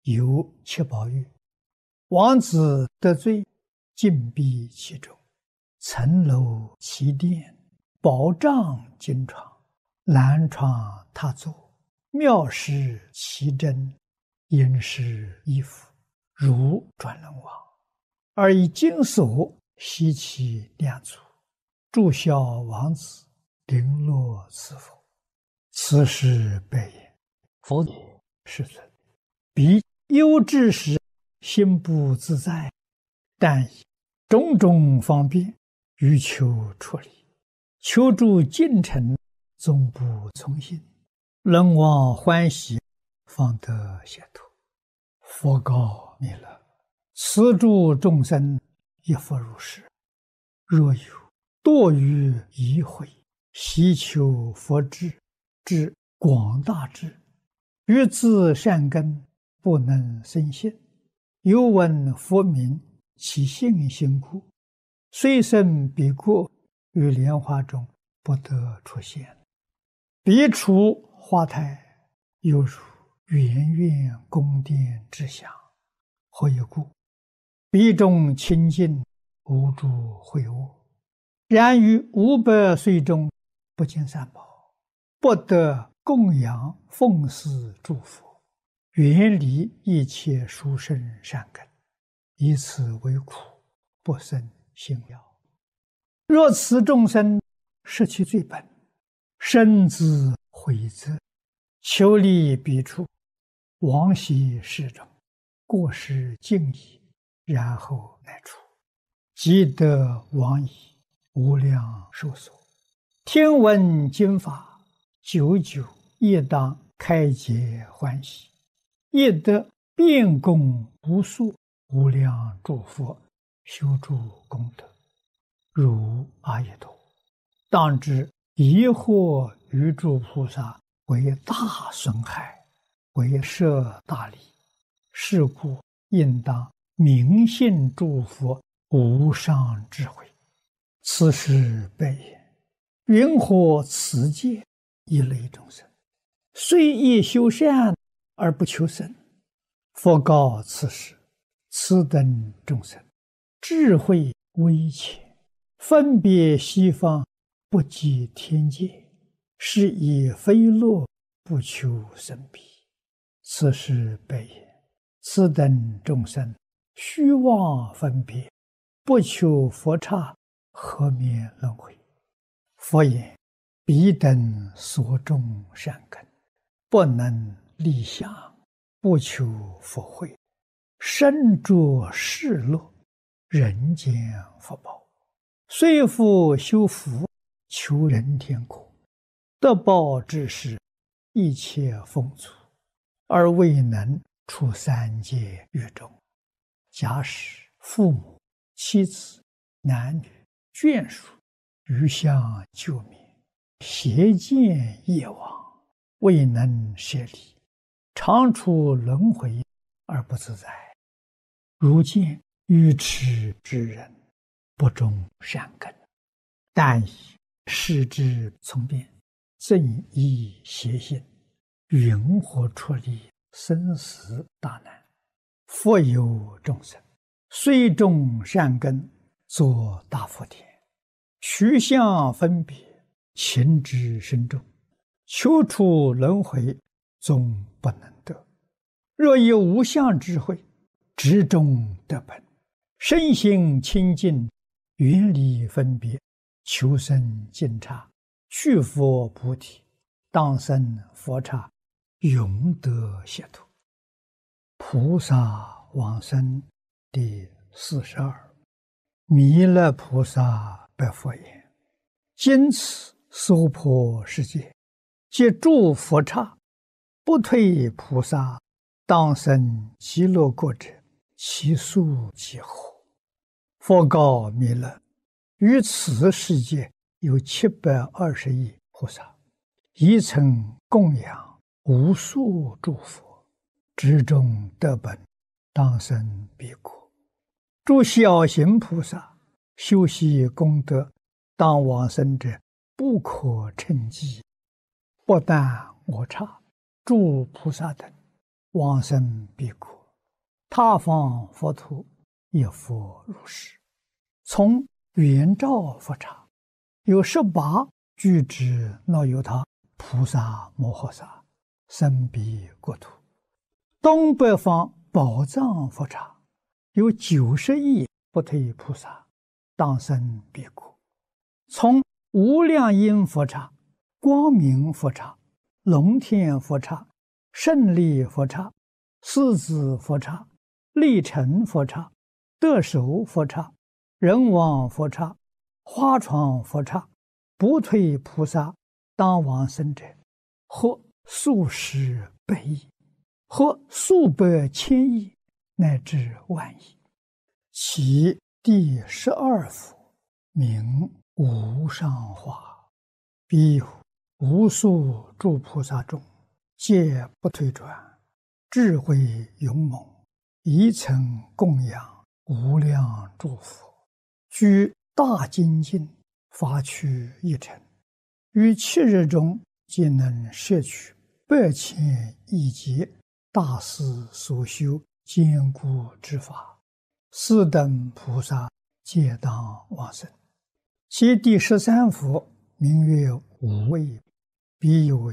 有七宝玉。王子得罪，禁闭其中，层楼其殿，宝帐金床，兰床榻座，妙饰其珍，殷实衣服，如转轮王，而以金锁系其两足，祝孝王子，绫罗赐佛。此事备言，佛也，世尊。彼忧之时，心不自在，但以种种方便，欲求出离，求助近臣，终不从心。人望欢喜，方得解脱。佛告弥勒：此诸众生，亦复如是。若有堕于疑悔，希求佛智，至广大智，欲自善根，不能生信，又闻佛名，其信心故，虽生彼国，于莲花中不得出现。彼处花台，犹如圆圆宫殿之祥。何以故？彼中清净，无诸秽恶。然于500岁中，不见三宝，不得供养奉祀诸佛，远离一切殊胜善根，以此为苦，不生信了。若此众生失其罪本，深自悔责，求离彼处，往昔世中，过失尽已，然后来出，即得往矣，无量寿所。听闻经法，久久亦当开解欢喜，亦得遍供无数无量诸佛，修诸功德，如阿逸陀。当知疑惑于诸菩萨，为大损害，为摄大利。是故应当明信诸佛无上智慧。此事备言，云何此界一类众生，虽亦修善而不求生。佛告此事，此等众生智慧微浅，分别西方，不及天界，是以非乐，不求生彼。此事备言，此等众生虚妄分别，不求佛刹，何免轮回？佛言：彼等所种善根，不能立想，不求佛慧，身着世乐，人间福报，虽复修福，求人天国，得报之时，一切丰足，而未能出三界狱中。假使父母、妻子、男女、眷属余相救灭，邪见业往，未能舍离，常处轮回而不自在。如见愚痴之人，不种善根，但以视之从变，正依邪心，云何出离生死大难？复有众生，虽种善根，作大福田，取相分别，情之深重，求出轮回，终不能得。若以无相智慧，直中得本，身心清净，远离分别，求生净刹，去佛菩提，当生佛刹，永得解脱。菩萨往生第42。弥勒菩萨白佛言：今此娑婆世界，皆诸佛刹，不退菩萨，当生极乐国者，其数几何？佛告弥勒：于此世界有720亿菩萨，一曾供养无数诸佛，之中得本，当生彼国。诸小行菩萨修习功德，当往生者不可称计。不但我刹，诸菩萨等往生彼国， 他方佛土亦复如是。从圆照佛刹，有18具之那由他菩萨摩诃萨生彼国土。东北方宝藏佛刹，有90亿不退菩萨当生彼国。从无量音佛刹、光明佛刹、龙天佛刹、胜利佛刹、狮子佛刹、力成佛刹、得手佛刹、人王佛刹、花床佛刹，不退菩萨当往生者，或数十百亿，或数百千亿，乃至万亿。其第12佛名无上化，彼无数诸菩萨中，皆不退转，智慧勇猛，一曾供养无量诸佛，居大精进，发趣一尘，于7日中皆能摄取8千亿劫大师所修坚固之法，斯等菩萨皆当往生。其第13佛名曰无畏，彼有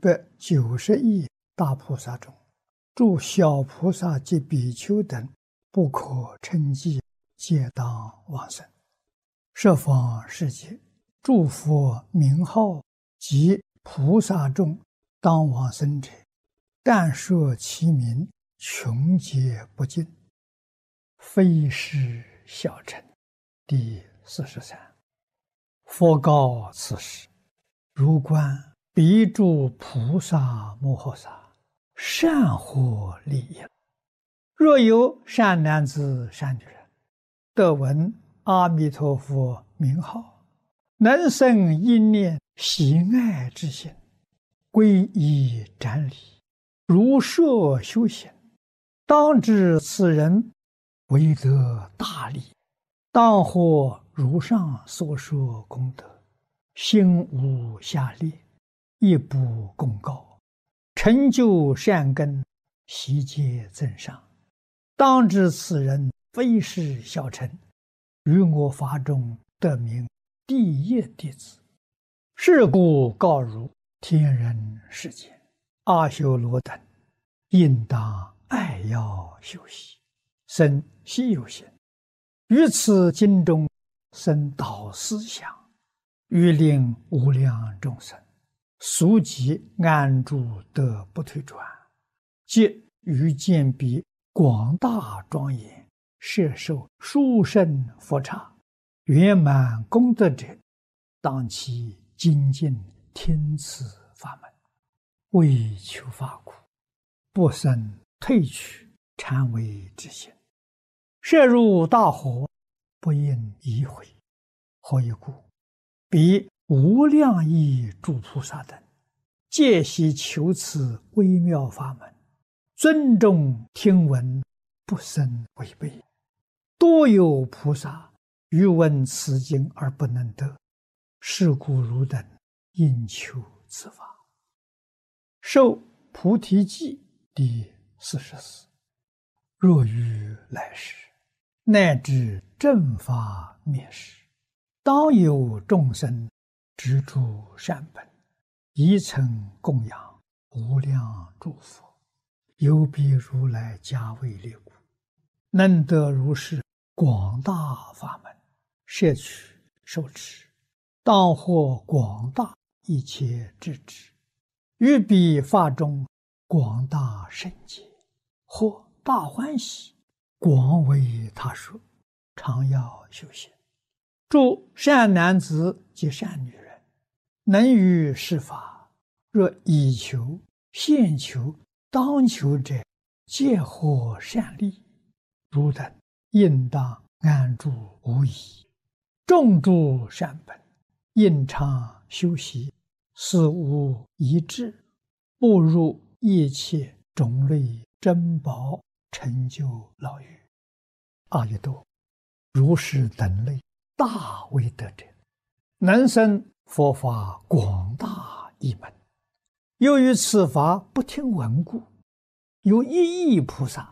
790亿大菩萨中，诸小菩萨及比丘等不可称计，皆当往生。十方世界诸佛名号及菩萨众当往生者，但说其名，穷劫不尽，非是小乘。第43。佛告此时：如观彼诸菩萨摩诃萨，善获利益。若有善男子善女人，得闻阿弥陀佛名号，能生一念喜爱之心，皈依瞻礼，如设修行，当知此人为得大利，当获如上所说功德，心无下劣，亦不公告，成就善根，悉皆增上。当知此人非是小乘，于我法中得名第一弟子。是故告汝天人世间阿修罗等，应当爱要修习，生希有心，于此经中生导思想，欲令无量众生速即安住得不退转，即于见彼广大庄严，摄受殊胜佛刹，圆满功德者，当其精进听此法门，为求法苦，不生退去谄媚之心，摄入大火，不应疑悔。何以故？彼无量亿诸菩萨等，皆悉求此微妙法门，尊重听闻，不生违背。多有菩萨欲闻此经而不能得，是故汝等应求此法。受菩提记第44。若于来世，乃至正法灭世，当有众生执诸善本，一曾供养无量诸佛，有彼如来加为列故，能得如是广大法门，摄取受持，当获广大一切智智，于彼法中广大圣解，或大欢喜，广为他说，常要修行。诸善男子及善女人，能于是法，若以求、现求、当求者，皆获善利。汝等应当安住无疑，种诸善本，应常修习，死无一致，步入一切种类珍宝，成就牢狱。阿逸多，如是等类大威德者，能生佛法广大一门。由于此法不听闻故，有1亿菩萨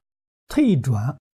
退转